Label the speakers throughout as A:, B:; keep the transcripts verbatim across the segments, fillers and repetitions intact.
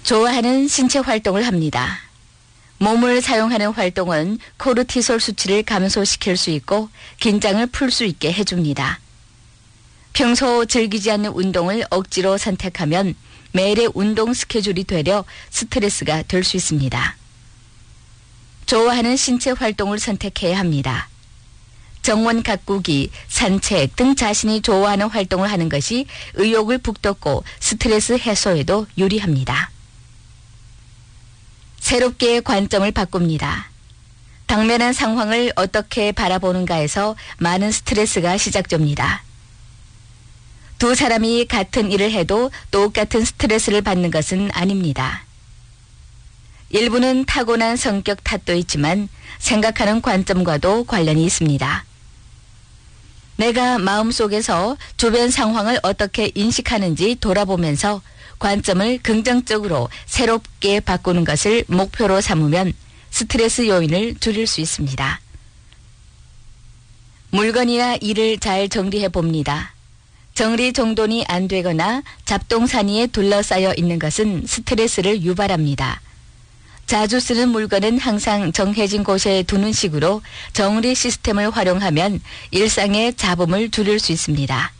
A: 좋아하는 신체 활동을 합니다. 몸을 사용하는 활동은 코르티솔 수치를 감소시킬 수 있고 긴장을 풀 수 있게 해줍니다. 평소 즐기지 않는 운동을 억지로 선택하면 매일의 운동 스케줄이 되려 스트레스가 될 수 있습니다. 좋아하는 신체 활동을 선택해야 합니다. 정원 가꾸기, 산책 등 자신이 좋아하는 활동을 하는 것이 의욕을 북돋고 스트레스 해소에도 유리합니다. 새롭게 관점을 바꿉니다. 당면한 상황을 어떻게 바라보는가에서 많은 스트레스가 시작됩니다. 두 사람이 같은 일을 해도 똑같은 스트레스를 받는 것은 아닙니다. 일부는 타고난 성격 탓도 있지만 생각하는 관점과도 관련이 있습니다. 내가 마음속에서 주변 상황을 어떻게 인식하는지 돌아보면서 관점을 긍정적으로 새롭게 바꾸는 것을 목표로 삼으면 스트레스 요인을 줄일 수 있습니다. 물건이나 일을 잘 정리해 봅니다. 정리정돈이 안 되거나 잡동사니에 둘러싸여 있는 것은 스트레스를 유발합니다. 자주 쓰는 물건은 항상 정해진 곳에 두는 식으로 정리 시스템을 활용하면 일상의 잡음을 줄일 수 있습니다.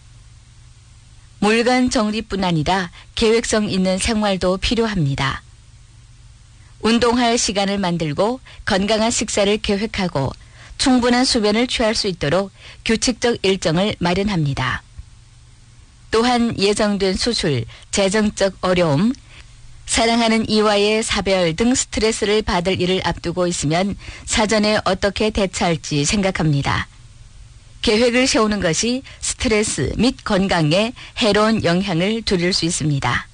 A: 물건 정리뿐 아니라 계획성 있는 생활도 필요합니다. 운동할 시간을 만들고 건강한 식사를 계획하고 충분한 수면을 취할 수 있도록 규칙적 일정을 마련합니다. 또한 예정된 수술, 재정적 어려움, 사랑하는 이와의 사별 등 스트레스를 받을 일을 앞두고 있으면 사전에 어떻게 대처할지 생각합니다. 계획을 세우는 것이 스트레스 및 건강에 해로운 영향을 줄일 수 있습니다.